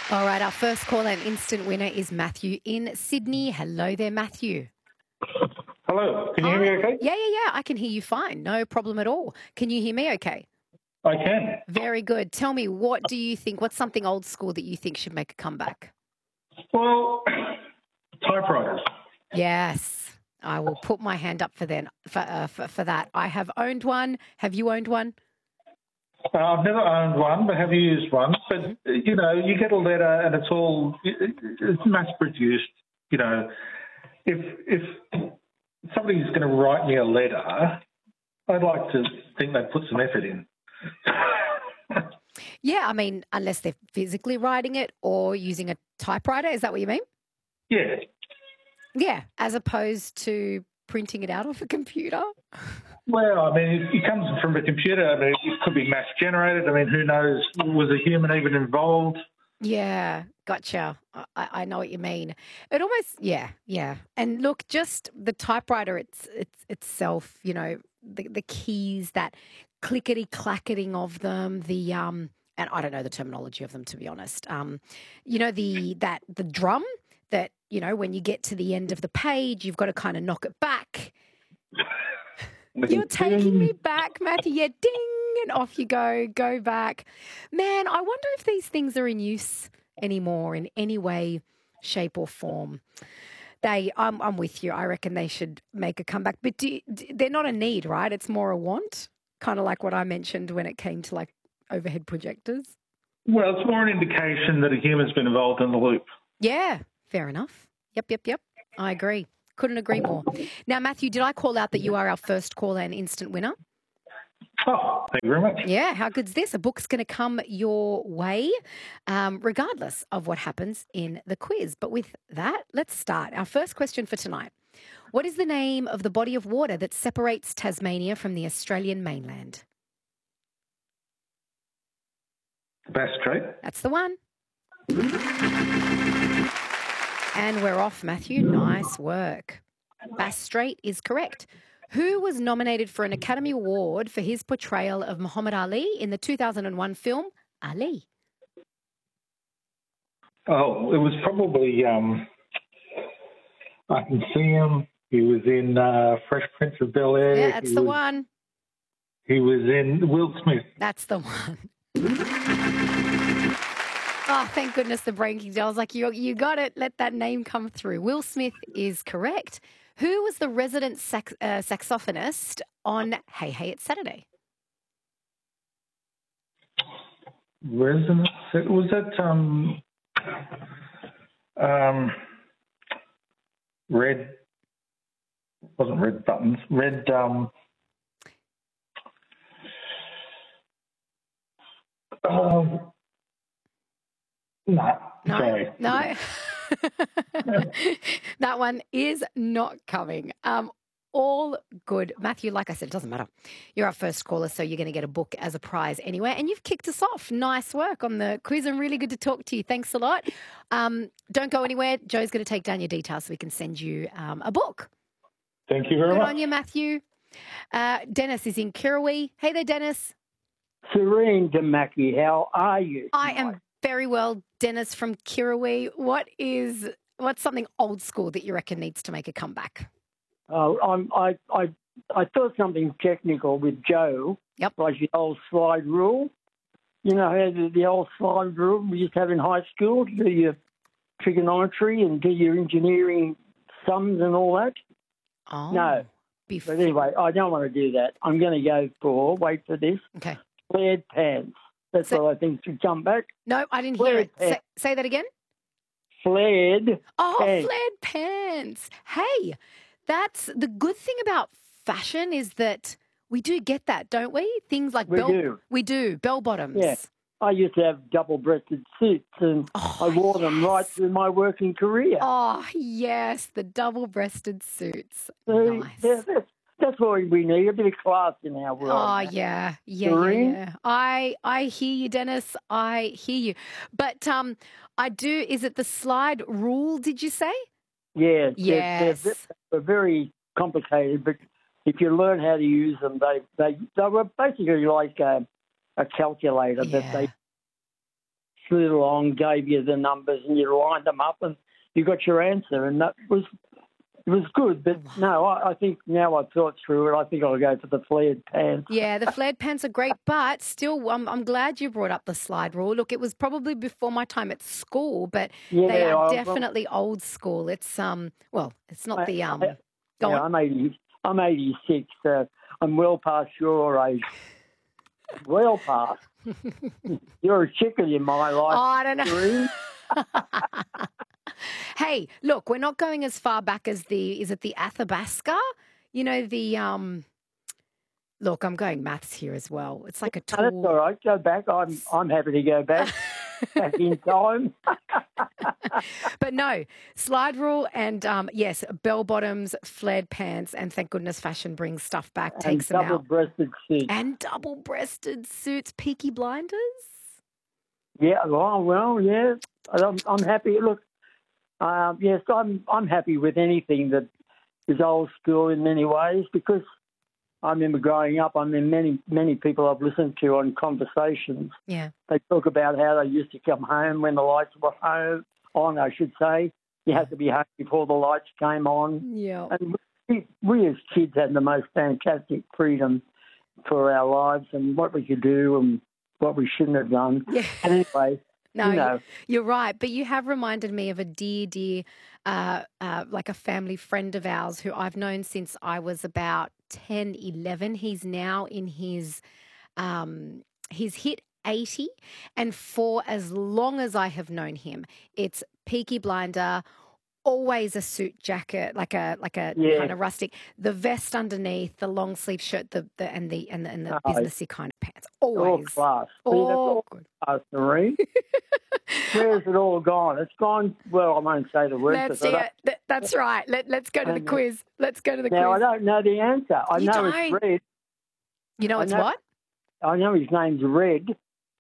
All right, our first call and instant winner is Matthew in Sydney. Hello there, Matthew. Hello, can you hear Hi. me okay? Yeah. I can hear you fine. No problem at all. Can you hear me okay? I can. Very good. Tell me, what do you think? What's something old school that you think should make a comeback? Well, typewriters. Yes, I will put my hand up for that. I have owned one. Have you owned one? I've never owned one, but have used one. But, you get a letter and it's mass-produced. If somebody's going to write me a letter, I'd like to think they put some effort in. Yeah, I mean, unless they're physically writing it or using a typewriter. Is that what you mean? Yeah. Yeah, as opposed to printing it out off a computer. Well, I mean, it comes from a computer. I mean, it could be mass-generated. I mean, who knows? Was a human even involved? Yeah, gotcha. I know what you mean. It almost, yeah. And look, just the typewriter itself, the keys, that clickety clacketing of them, and I don't know the terminology of them, to be honest. The drum that, when you get to the end of the page, you've got to kind of knock it back. You're taking me back, Matthew. Yeah, ding, and off you go back. Man, I wonder if these things are in use anymore in any way, shape, or form. I'm with you. I reckon they should make a comeback. But they're not a need, right? It's more a want, kind of like what I mentioned when it came to like overhead projectors. Well, it's more an indication that a human's been involved in the loop. Yeah, fair enough. Yep. I agree. Couldn't agree more. Now, Matthew, did I call out that you are our first caller and instant winner? Oh, thank you very much. Yeah, how good's this? A book's going to come your way, regardless of what happens in the quiz. But with that, let's start. Our first question for tonight. What is the name of the body of water that separates Tasmania from the Australian mainland? Bass Strait. That's the one. And we're off, Matthew. Nice work. Bass Strait is correct. Who was nominated for an Academy Award for his portrayal of Muhammad Ali in the 2001 film Ali? Oh, it was probably, I can see him. He was in Fresh Prince of Bel-Air. Yeah, that's the one. He was in Will Smith. That's the one. Oh, thank goodness the breaking down. I was like, you got it. Let that name come through. Will Smith is correct. Who was the resident saxophonist on Hey Hey It's Saturday? Resident? Was that Red? Wasn't Red Buttons. Red. No. Sorry. No. That one is not coming. All good. Matthew, like I said, it doesn't matter. You're our first caller, so you're going to get a book as a prize anyway. And you've kicked us off. Nice work on the quiz and really good to talk to you. Thanks a lot. Don't go anywhere. Joe's going to take down your details so we can send you a book. Thank you very much. Good on you, Matthew. Dennis is in Kirrawee. Hey there, Dennis. Serene Mackie, how are you? I am very well, Dennis from Kirrawee. What's something old school that you reckon needs to make a comeback? I thought something technical with Joe. Yep. Like the old slide rule. You know how the old slide rule we used to have in high school, do your trigonometry and do your engineering sums and all that? Oh. No. But anyway, I don't want to do that. I'm going to go for, wait for this, okay, flared pants. That's what I think should come back. No, I didn't hear it. Say that again. Flared pants. Flared pants. Hey, that's the good thing about fashion is that we do get that, don't we? Things like we do bell bottoms. Yeah. I used to have double-breasted suits and I wore them right through my working career. Oh, yes, the double-breasted suits. So, nice. That's what we need, a bit of class in our world. Oh, yeah. I hear you, Dennis. I hear you. But is it the slide rule, did you say? Yeah. Yes. They're very complicated, but if you learn how to use them, they were basically like a calculator that they slid along, gave you the numbers, and you lined them up, and you got your answer, and it was good. But no, I think now I've thought through it, I think I'll go for the flared pants. Yeah, the flared pants are great, but still, I'm glad you brought up the slide rule. Look, it was probably before my time at school, but they are definitely old school. It's it's not the Go on. I'm 86. I'm well past your age. Well past. You're a chicken in my life. Oh, I don't know. Hey, look, we're not going as far back as is it the Athabasca? You know, look, I'm going maths here as well. It's like a tool. That's all right. Go back. I'm happy to go back. Back in time. But no, slide rule and, yes, bell-bottoms, flared pants, and thank goodness fashion brings stuff back, takes them out. Double-breasted suits. And double-breasted suits. Peaky Blinders? Yeah, well, yeah. I'm happy. Look, yes, I'm happy with anything that is old school in many ways because I remember growing up, many people I've listened to on conversations. Yeah. They talk about how they used to come home when the lights were on, I should say. You had to be home before the lights came on. Yeah. And we as kids had the most fantastic freedom for our lives and what we could do and what we shouldn't have done. Yeah. And anyway, no, you're right. But you have reminded me of a dear, like a family friend of ours who I've known since I was about 10, 11. He's now in he's hit 80. And for as long as I have known him, it's Peaky Blinder, always a suit jacket, like a kind of rustic, the vest underneath, the long sleeve shirt, the businessy kind of pants. Always. All class. All good. Marie. Where's it all gone? It's gone. Well, I won't say the word. That's right. Let's go to the quiz. Let's go to the quiz. Now I don't know the answer. I know it's Red. You know it's what? I know his name's Red.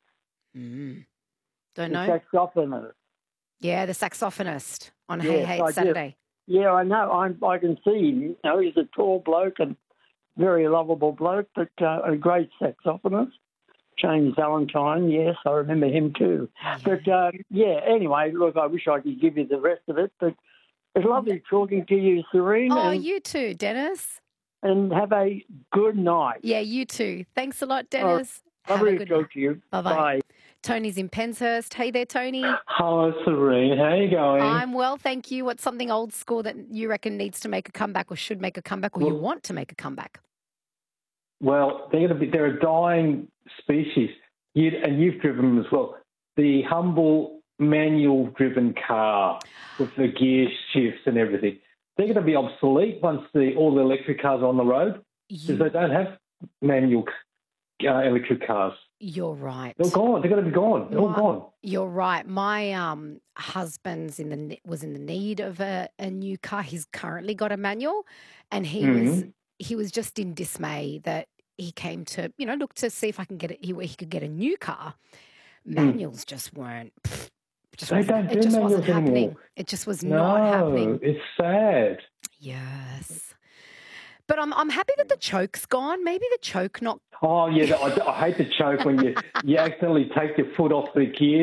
Don't know. The saxophonist. Yeah, the saxophonist on Hey Hey It's Saturday. Yeah, I know. I can see him. You know, he's a tall bloke and very lovable bloke, but a great saxophonist. James Valentine, yes, I remember him too. Yeah. But, anyway, look, I wish I could give you the rest of it, but it's lovely talking to you, Serene. Oh, you too, Dennis. And have a good night. Yeah, you too. Thanks a lot, Dennis. Lovely to talk to you. Bye-bye. Bye. Tony's in Penshurst. Hey there, Tony. Hello, Serene. How are you going? I'm well, thank you. What's something old school that you reckon needs to make a comeback or should make a comeback or you want to make a comeback? Well, they're a dying species, and you've driven them as well. The humble manual-driven car with the gear shifts and everything. They're going to be obsolete once all the electric cars are on the road because they don't have manual electric cars. You're right. They're gone. They're going to be gone. They're all gone. You're right. My husband's was in the need of a new car. He's currently got a manual, and he was just in dismay that he came to look to see if I can get it. He could get a new car. Manuals just weren't. It just wasn't happening. Anymore. It just was not happening. It's sad. Yes. But I'm happy that the choke's gone. Maybe the choke not. Oh yeah, I hate the choke when you accidentally take your foot off the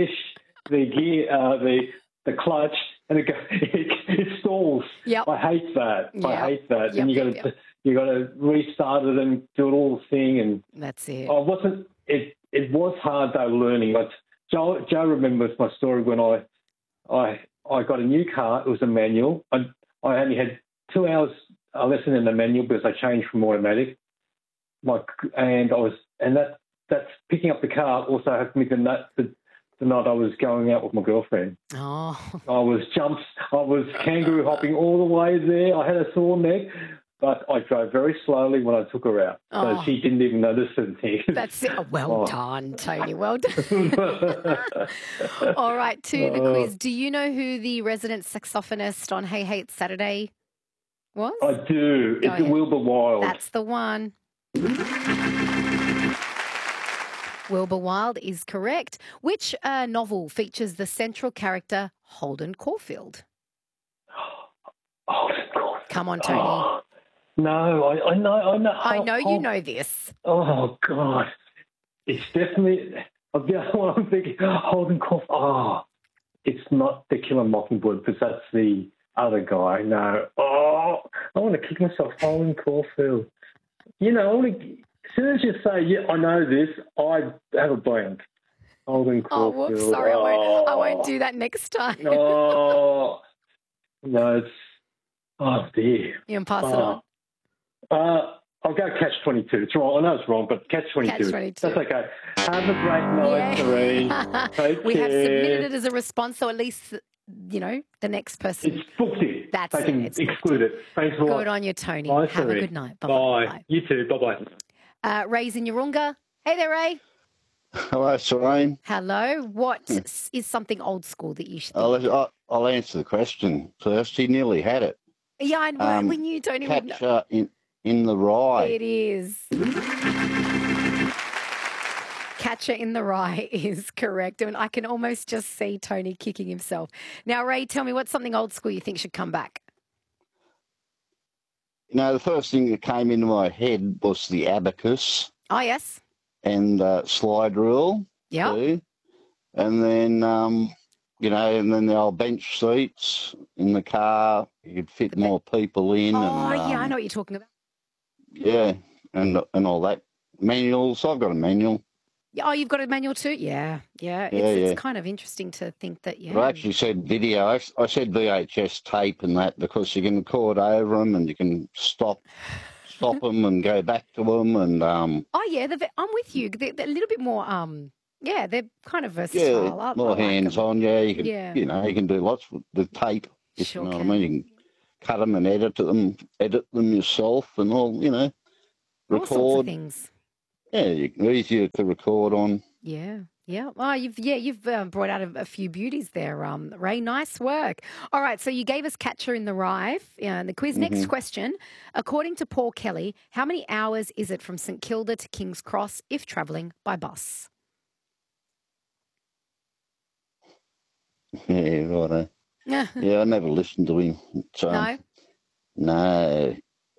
clutch, and it stalls. Yep. I hate that. Yep. I hate that. Yep. And you got to restart it and do it all the thing. And that's it. It was hard though learning. Joe remembers my story when I got a new car. It was a manual. I only had 2 hours a lesson in the manual because I changed from automatic. That's picking up the car also happened to me the night I was going out with my girlfriend. Oh. I was kangaroo hopping all the way there. I had a sore neck, but I drove very slowly when I took her out. So she didn't even notice anything. That's it. Well done, Tony. Well done. All right, to the quiz. Do you know who the resident saxophonist on Hey Hey It's Saturday was? I do. It's Wilbur Wilde. That's the one. Wilbur Wilde is correct. Which novel features the central character Holden Caulfield? Holden Caulfield. Come on, Tony. Oh, no, I know. I know you know this. Oh, God. It's definitely The other one I'm thinking, Holden Caulfield. Oh, it's not To Kill a Mockingbird because that's the other guy. No. Oh, I want to kick myself. Holden Caulfield. You know, as soon as you say, yeah, I know this, I have a blank. Holden Oh, Caulfield. whoops, sorry, I won't do that next time. Oh, no, it's, oh, dear. You can pass it on. I'll go Catch-22. It's wrong. I know it's wrong, but Catch-22. Catch-22. That's okay. Have a great night, Serene. Take We have care. submitted it as a response, so at least, you know, the next person. It's booked in. That's they it. can It's booked exclude in. it. Thanks a lot. Good on you, Tony. Bye, Have a Serene. good night. Bye-bye. Bye. You too. Bye-bye. Ray's in Urunga. Hey there, Ray. Hello, Serene. Hello. What is something old school that you should think? I'll answer the question first. He nearly had it. Yeah, I know. We knew Tony would know. Catcher in the Rye. It is. Catcher in the Rye is correct. And I can almost just see Tony kicking himself. Now, Ray, tell me what's something old school you think should come back? You know, the first thing that came into my head was the abacus Oh, yes. and slide rule. Yeah. Too. And then, you know, and then the old bench seats in the car. You could fit more people in. Oh, and, yeah, I know what you're talking about. Yeah, and all that. Manuals. I've got a manual. Oh, you've got a manual too? Yeah. It's kind of interesting to think that, But I actually said video. I said VHS tape and that because you can record over them and you can stop them and go back to them and Oh, yeah, I'm with you. They're a little bit more, they're kind of versatile. yeah, more hands on. Yeah, you can, Yeah. you know, you can do lots with tape. If Sure you know can. what I mean. You can cut them and edit them yourself and all. You know, All sorts of record. things. Yeah, easier to record on. Yeah. Oh, you've brought out a few beauties there, Ray. Nice work. All right, so you gave us Catcher in the Rye in the quiz. Next question. According to Paul Kelly, how many hours is it from St Kilda to King's Cross if travelling by bus? Yeah, right. Yeah, I never listened to him. No? No.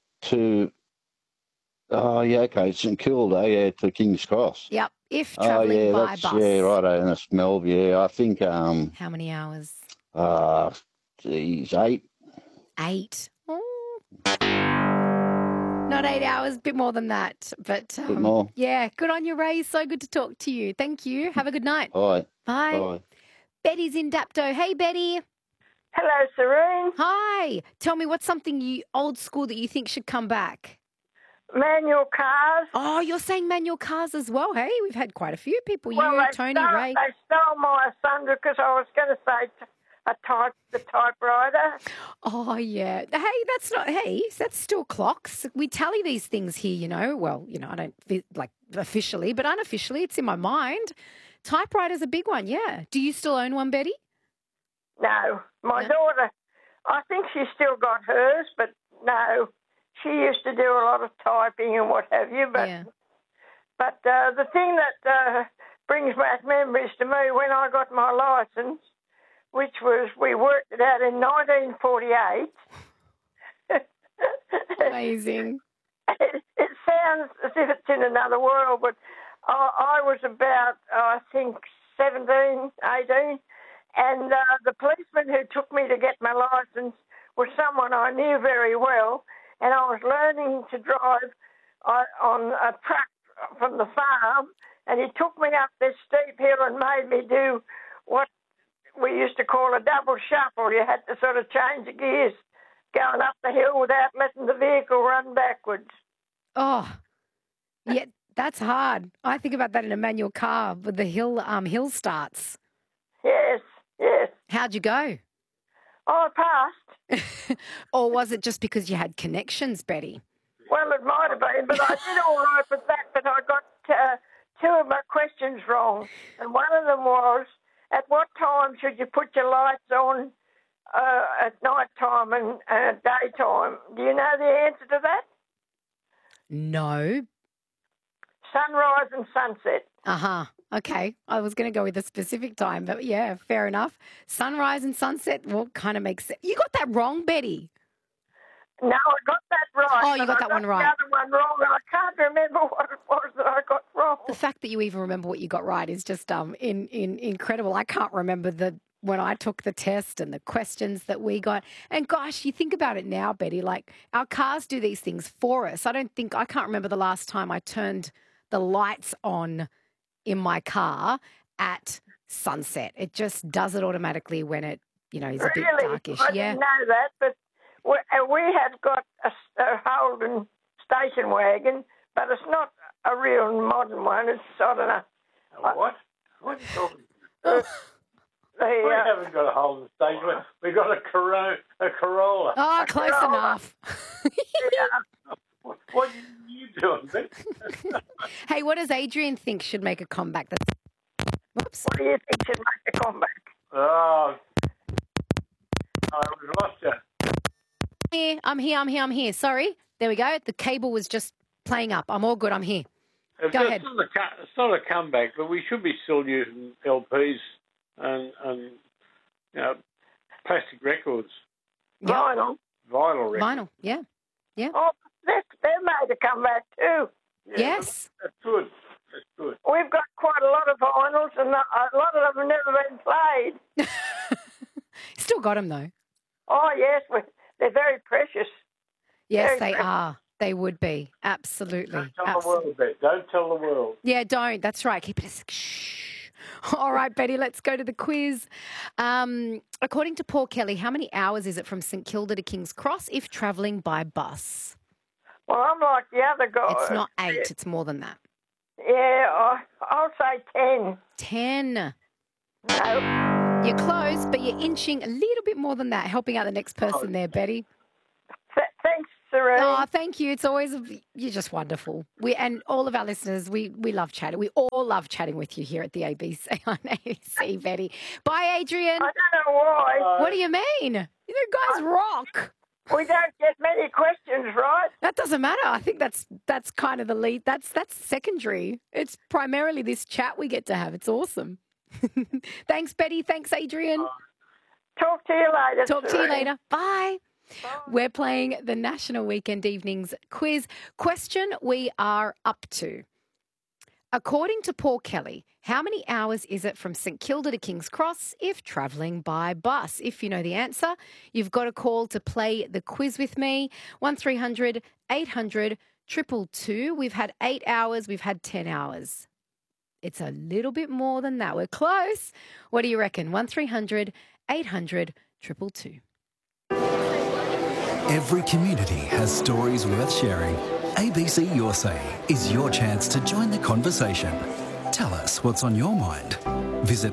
Oh, yeah, okay, St Kilda, yeah, to King's Cross. Yep, if travelling by bus. Yeah, righto, and it's Melv, yeah. I think, How many hours? Geez, 8. 8. Oh. Not 8 hours, a bit more than that. But Bit more. yeah, good on you, Ray. So good to talk to you. Thank you. Have a good night. All right. Bye. Bye. Betty's in Dapto. Hey, Betty. Hello, Serene. Hi. Tell me what's something old school that you think should come back? Manual cars. Oh, you're saying manual cars as well. Hey, we've had quite a few people. Well, You, Tony, Ray. They stole my thunder because I was going to say the typewriter. Oh, yeah. Hey, that's still clocks. We tally these things here, you know. Well, you know, I don't like officially, but unofficially, it's in my mind. Typewriter's a big one, yeah. Do you still own one, Betty? No, my daughter, I think she's still got hers, but no. She used to do a lot of typing and what have you, but the thing that brings back memories to me when I got my licence, which was we worked it out in 1948. Amazing. It sounds as if it's in another world, but I was about, I think, 17, 18, and the policeman who took me to get my licence was someone I knew very well, and I was learning to drive on a truck from the farm, and he took me up this steep hill and made me do what we used to call a double shuffle. You had to sort of change the gears going up the hill without letting the vehicle run backwards. Oh, yeah, that's hard. I think about that in a manual car with the hill starts. Yes. How'd you go? I passed. Or was it just because you had connections, Betty? Well, it might have been, but I did all right with that, but I got two of my questions wrong. And one of them was, at what time should you put your lights on at night time and daytime? Do you know the answer to that? No. Sunrise and sunset. Uh-huh. Okay. I was going to go with a specific time, but yeah, fair enough. Sunrise and sunset, well, kind of makes sense. You got that wrong, Betty. No, I got that right. Oh, you but got that I one right. The other one wrong. I can't remember what it was that I got wrong. The fact that you even remember what you got right is just incredible. I can't remember when I took the test and the questions that we got. And gosh, you think about it now, Betty, like our cars do these things for us. I can't remember the last time I turned the lights on in my car at sunset. It just does it automatically when it, is a bit darkish. I didn't know that, but we have got a Holden station wagon, but it's not a real modern one. It's, I don't know. What? What are you talking about? We haven't got a Holden station wagon. We've got a Corolla. Oh, close enough. What are you doing, Vic? Hey, what does Adrian think should make a comeback? Whoops. What do you think should make a comeback? Oh, we've lost you. I'm here. Sorry. There we go. The cable was just playing up. I'm all good. I'm here. Go ahead. It's not a comeback, but we should be still using LPs and plastic records. Yep. Vinyl. Vinyl records. Vinyl, yeah. Oh, they've made a comeback too. Yeah, Yes. That's good. That's good. We've got quite a lot of vinyls, and a lot of them have never been played. Still got them, though. Oh, yes, they're very precious. Yes, Very they precious. are. They would be. Absolutely. Don't tell the world, Bet. Don't tell the world. Yeah, don't. That's right. Keep it a shh. All right, Betty, let's go to the quiz. According to Paul Kelly, how many hours is it from St Kilda to King's Cross if travelling by bus? Well, I'm like the other guy. It's not 8. It's more than that. Yeah, I'll say 10. 10. No. You're close, but you're inching a little bit more than that, helping out the next person there, Betty. Thanks, Serene. Oh, thank you. It's always, you're just wonderful. And all of our listeners, we love chatting. We all love chatting with you here at the ABC on ABC, Betty. Bye, Adrian. I don't know why. What do you mean? You guys rock. We don't get many questions right. That doesn't matter. I think that's kind of the lead. That's secondary. It's primarily this chat we get to have. It's awesome. Thanks, Betty. Thanks, Adrian. Talk to you later. Talk to you Serene. later. Bye. We're playing the National Weekend Evenings quiz. Question we are up to. According to Paul Kelly, how many hours is it from St Kilda to King's Cross if travelling by bus? If you know the answer, you've got a call to play the quiz with me. 1300 800 222. We've had 8 hours. We've had 10 hours. It's a little bit more than that. We're close. What do you reckon? 1300 800 222. Every community has stories worth sharing. ABC Your Say is your chance to join the conversation. Tell us what's on your mind. Visit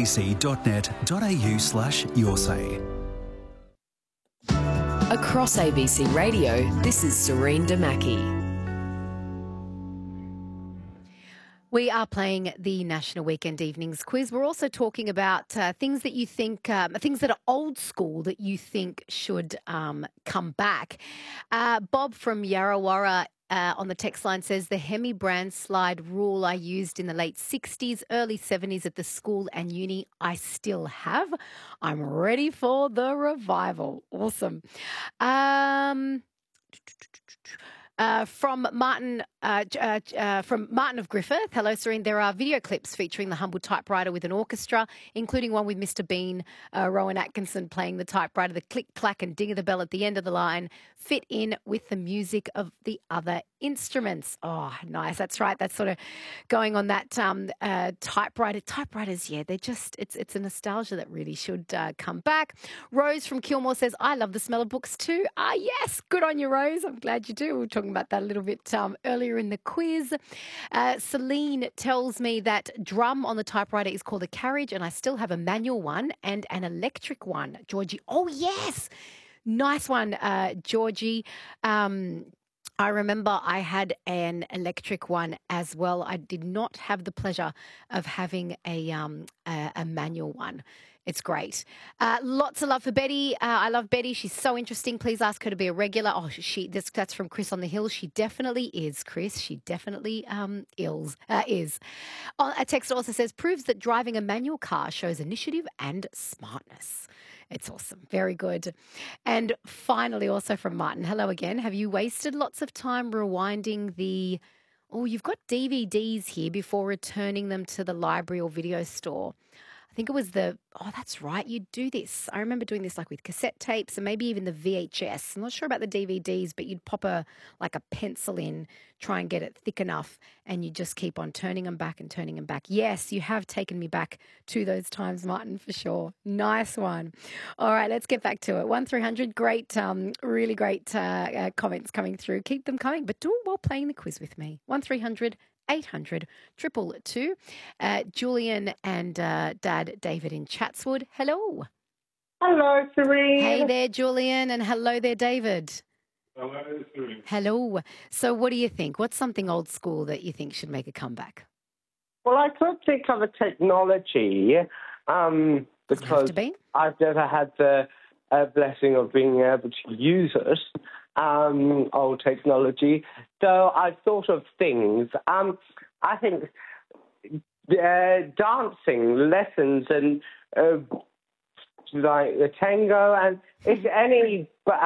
abc.net.au/yoursay. Across ABC Radio, this is Serene Damaki. We are playing the National Weekend Evenings quiz. We're also talking about things that you think, things that are old school that you think should come back. Bob from Yarrawarra on the text line says, the Hemi brand slide rule I used in the late 60s, early 70s at the school and uni, I still have. I'm ready for the revival. Awesome. From Martin of Griffith. Hello, Serene. There are video clips featuring the humble typewriter with an orchestra, including one with Mr. Bean, Rowan Atkinson playing the typewriter. The click, clack and ding of the bell at the end of the line fit in with the music of the other instruments. Oh, nice. That's right. That's sort of going on that typewriter. Typewriters, yeah, they're just, it's a nostalgia that really should come back. Rose from Kilmore says, I love the smell of books too. Ah, yes. Good on you, Rose. I'm glad you do. We were talking about that a little bit earlier in the quiz. Celine tells me that drum on the typewriter is called a carriage, and I still have a manual one and an electric one. Georgie, oh, yes. Nice one, Georgie. I remember I had an electric one as well. I did not have the pleasure of having a manual one. It's great. Lots of love for Betty. I love Betty. She's so interesting. Please ask her to be a regular. Oh, that's from Chris on the Hill. She definitely is, Chris. She definitely is. A text also says, proves that driving a manual car shows initiative and smartness. It's awesome. Very good. And finally, also from Martin, hello again. Have you wasted lots of time rewinding you've got DVDs here before returning them to the library or video store? I think it was that's right, you do this. I remember doing this like with cassette tapes and maybe even the VHS. I'm not sure about the DVDs, but you'd pop a pencil in, try and get it thick enough, and you just keep on turning them back and turning them back. Yes, you have taken me back to those times, Martin, for sure. Nice one. All right, let's get back to it. 1300, great, really great comments coming through. Keep them coming, but do it while playing the quiz with me. 1300 800 222. Julian and Dad David in Chatswood. Hello. Hello, Serene. Hey there, Julian, and hello there, David. Hello, Serene. Hello. So what do you think? What's something old school that you think should make a comeback? Well, I could think of a technology because I've never had the blessing of being able to use it. Old technology. So I thought of things. I think dancing lessons and like the tango, and if any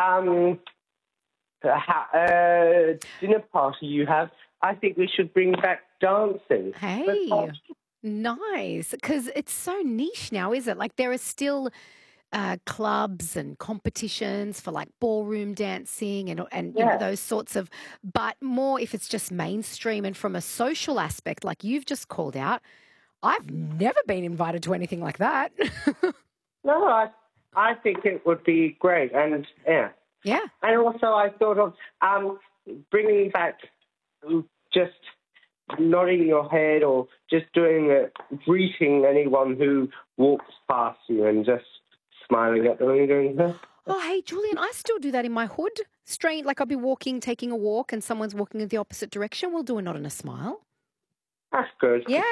dinner party you have, I think we should bring back dancing. Hey, nice, because it's so niche now, is it? Like there are still clubs and competitions for like ballroom dancing and you know, those sorts of, but more if it's just mainstream and from a social aspect, like you've just called out. I've never been invited to anything like that. No, I think it would be great, and yeah. And also I thought of bringing back just nodding your head or just greeting anyone who walks past you and just smiling at them and doing that. Oh, hey, Julian, I still do that in my hood. Straight, like I'll be taking a walk and someone's walking in the opposite direction. We'll do a nod and a smile. That's good. Yeah.